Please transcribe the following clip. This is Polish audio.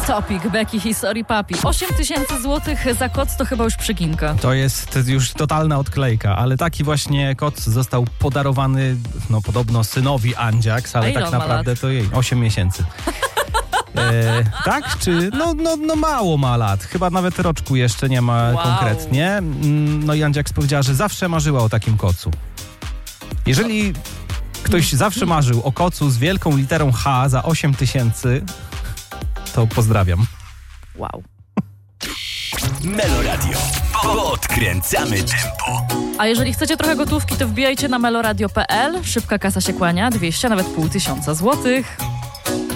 Topic, Becky, History Papi. 8 000 złotych za koc to chyba już przyginka. To jest już totalna odklejka, ale taki właśnie koc został podarowany, podobno synowi Andziaks, ale tak naprawdę to jej 8 miesięcy. Tak? Czy? No mało ma lat. Chyba nawet roczku jeszcze nie ma konkretnie. No i Andziaks powiedziała, że zawsze marzyła o takim kocu. Jeżeli ktoś zawsze marzył o kocu z wielką literą H za 8 000, to pozdrawiam. Wow. Meloradio. Podkręcamy tempo. A jeżeli chcecie trochę gotówki, to wbijajcie na meloradio.pl. Szybka kasa się kłania, 200, nawet 500 złotych.